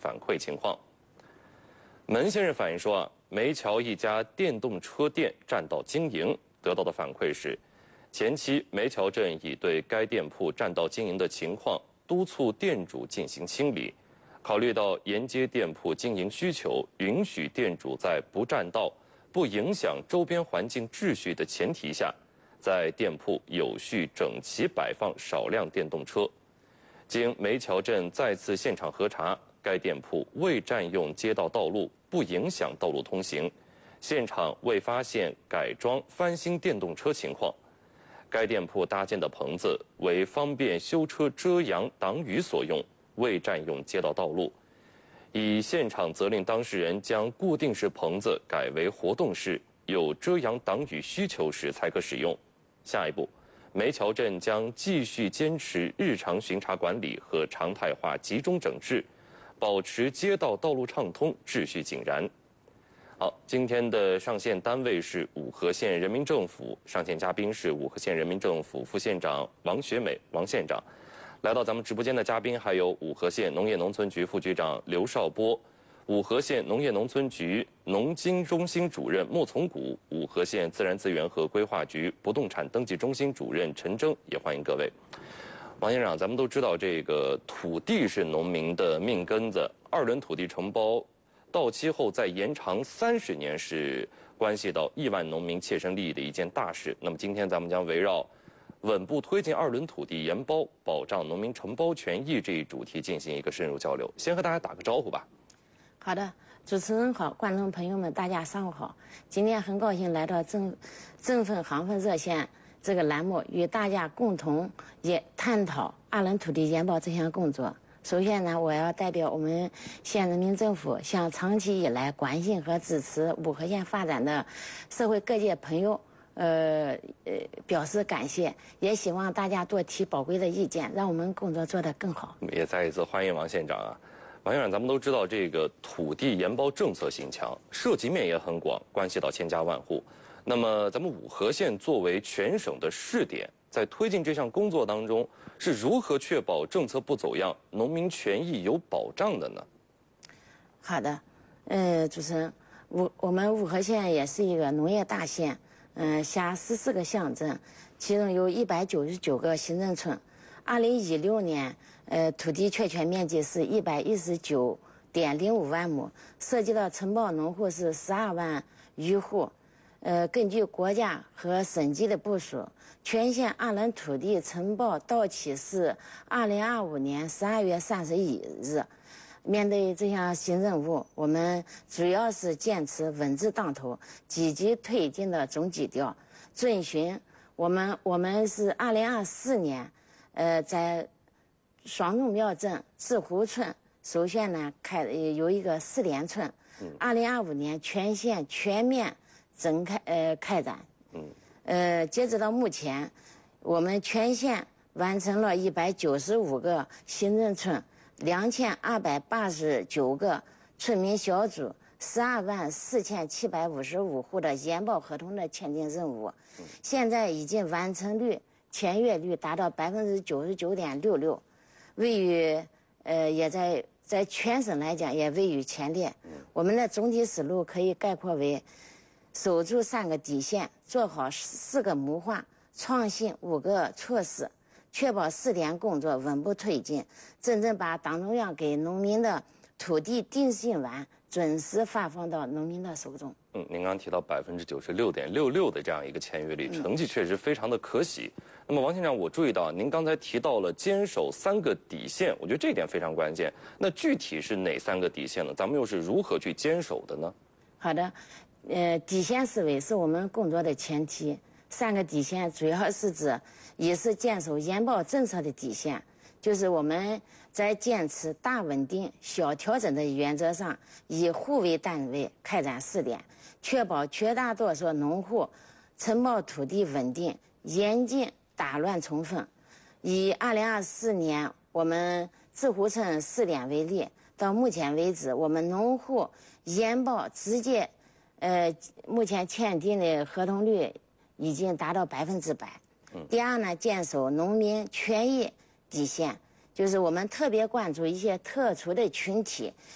反馈情况。门先生反映说梅桥一家电动车店占道经营，得到的反馈是，前期梅桥镇已对该店铺占道经营的情况督促店主进行清理。考虑到沿街店铺经营需求，允许店主在不占道、不影响周边环境秩序的前提下，在店铺有序整齐摆放少量电动车。经梅桥镇再次现场核查，该店铺未占用街道道路，不影响道路通行，现场未发现改装翻新电动车情况。该店铺搭建的棚子为方便修车遮阳挡雨所用，未占用街道道路。已现场责令当事人将固定式棚子改为活动式，有遮阳挡雨需求时才可使用。下一步，梅桥镇将继续坚持日常巡查管理和常态化集中整治，保持街道道路畅通，秩序井然。好，今天的上线单位是五河县人民政府，上线嘉宾是五河县人民政府副县长王学美王县长。来到咱们直播间的嘉宾还有五河县农业农村局副局长刘少波、五河县农业农村局农经中心主任莫从古、五河县自然资源和规划局不动产登记中心主任陈征，也欢迎各位。王县长，咱们都知道这个土地是农民的命根子，二轮土地承包到期后再延长30年，是关系到亿万农民切身利益的一件大事。那么今天咱们将围绕稳步推进二轮土地延包，保障农民承包权益这一主题进行一个深入交流。先和大家打个招呼吧。 好的，主持人好，观众朋友们，大家上午好。今天很高兴来到振奋航分热线这个栏目，与大家共同也探讨二轮土地延包这项工作。首先呢，我要代表我们县人民政府向长期以来关心和支持五河县发展的社会各界朋友表示感谢，也希望大家多提宝贵的意见，让我们工作做得更好。 也再一次欢迎王县长啊。王县长，咱们都知道这个土地延包政策性强，涉及面也很广，关系到千家万户。那么咱们五河县作为全省的试点，在推进这项工作当中，是如何确保政策不走样，农民权益有保障的呢？ 好的，主持人，我们五河县也是一个农业大县，辖14个乡镇，其中有199个行政村。2016年，土地确权面积是119.05万亩，涉及到承包农户是12万余户。根据国家和省级的部署，全县二轮土地承包到期是2025年12月31日。面对这项新任务，我们主要是坚持稳字当头、积极推进的总基调，遵循我们是2024年，在双龙庙镇志湖村首先呢有一个试点村，2025年全县全面开展。截止到目前，我们全县完成了195个行政村，2289个村民小组，12万4755户的延包合同的签订任务，现在已经完成率、签约率达到99.66%，位于也在全省来讲也位于前列。我们的总体思路可以概括为：守住3个底线，做好4个谋划，创新5个措施，确保试点工作稳步推进，真正把党中央给农民的土地定心丸准时发放到农民的手中。 您刚提到96.66%的这样一个签约率，成绩确实非常的可喜。那么王县长，我注意到您刚才提到了坚守3个底线，我觉得这一点非常关键。那具体是哪3个底线呢？咱们又是如何去坚守的呢？ 好的，底线思维是我们工作的前提。3个底线主要是指，一是坚守延包政策的底线，就是我们在坚持大稳定、小调整的原则上，以户为单位开展试点，确保绝大多数农户承包土地稳定、严禁打乱重分。以2024年我们志湖村试点为例，到目前为止，我们农户延包直接目前签订的合同率已经达到100%。第二呢，坚守农民权益底线，就是我们特别关注一些特殊的群体，